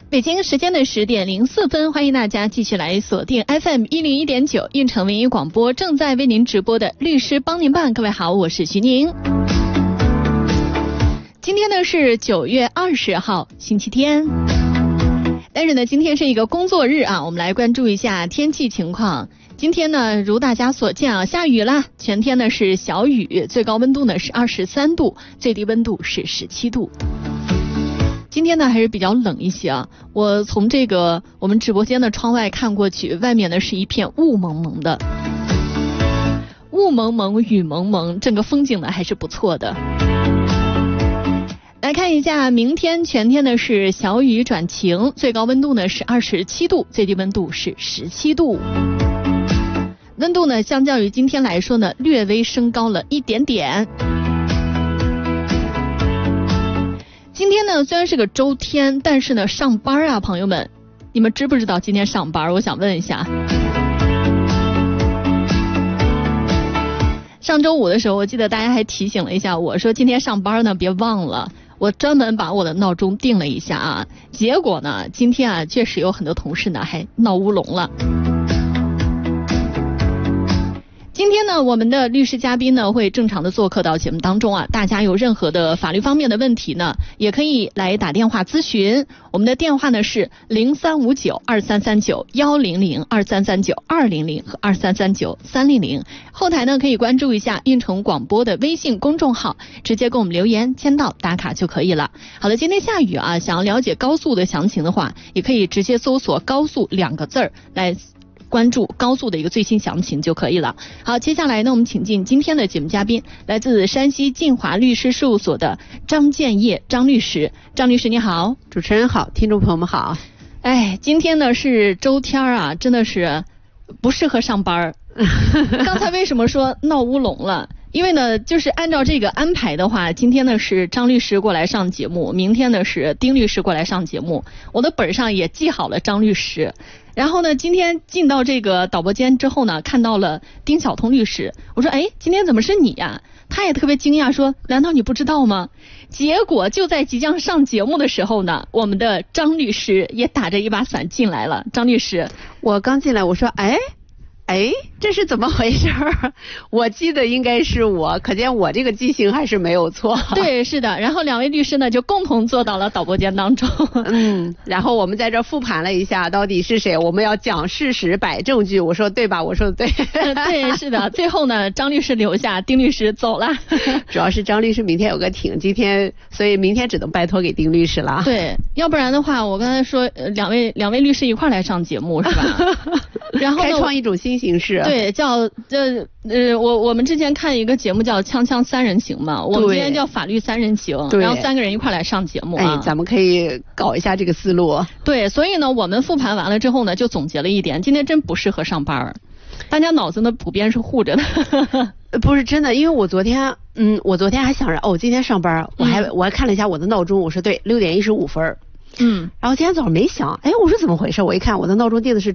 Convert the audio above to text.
北京时间的10点04分，欢迎大家继续来锁定 FM 101.9运城文艺广播，正在为您直播的律师帮您办。各位好，我是徐宁。今天呢是9月20号，星期天。但是呢，今天是一个工作日啊，我们来关注一下天气情况。今天呢，如大家所见啊，下雨啦，全天呢是小雨，最高温度呢是23度，最低温度是17度。今天呢还是比较冷一些啊，我从这个我们直播间的窗外看过去，外面呢是一片雾蒙蒙的，雾蒙蒙雨蒙蒙，整个风景呢还是不错的。来看一下，明天全天呢是小雨转晴，最高温度呢是27度，最低温度是17度。温度呢相较于今天来说呢略微升高了一点点。今天呢虽然是个周天，但是呢上班啊，朋友们，你们知不知道今天上班？我想问一下。上周五的时候，我记得大家还提醒了一下我说今天上班呢别忘了，我专门把我的闹钟定了一下啊。结果呢今天啊确实有很多同事呢还闹乌龙了。今天呢，我们的律师嘉宾呢会正常的做客到节目当中啊，大家有任何的法律方面的问题呢，也可以来打电话咨询。我们的电话呢是03592339-100、2339-200和2339-300。后台呢可以关注一下运城广播的微信公众号，直接给我们留言签到打卡就可以了。好的，今天下雨啊，想要了解高速的详情的话，也可以直接搜索高速2个字来关注高速的一个最新详情就可以了。好，接下来呢，我们请进今天的节目嘉宾，来自山西晋华律师事务所的张建业张律师。张律师你好。 主持人好，听众朋友们好。 哎，今天呢是周天啊，真的是不适合上班。刚才为什么说闹乌龙了？因为呢就是按照这个安排的话，今天呢是张律师过来上节目，明天呢是丁律师过来上节目，我的本上也记好了张律师。然后呢今天进到这个导播间之后呢，看到了丁晓彤律师，我说哎，今天怎么是你呀？他也特别惊讶说难道你不知道吗？结果就在即将上节目的时候呢，我们的张律师也打着一把伞进来了。张律师， 我刚进来我说哎，这是怎么回事？我记得应该是我，可见我这个记性还是没有错。 对，是的。然后2位律师呢就共同坐到了导播间当中。 然后我们在这复盘了一下到底是谁，我们要讲事实摆证据。我说对吧？我说对。 对，是的。最后呢张律师留下，丁律师走了。 主要是张律师明天有个庭，今天所以明天只能拜托给丁律师了。 对，要不然的话我刚才说两位律师一块来上节目是吧？然后开创一种新形式。 对，叫我们之前看一个节目叫锵锵3人行嘛，我们今天叫法律3人行，然后3个人一块来上节目啊。 哎，咱们可以搞一下这个思路。 对，所以呢我们复盘完了之后呢就总结了一点，今天真不适合上班，大家脑子呢普遍是糊着的。 不是真的，因为我昨天还想着今天上班，我还看了一下我的闹钟，我说对，6点15分。然后今天早上没想，哎，我说怎么回事？我一看我的闹钟定的是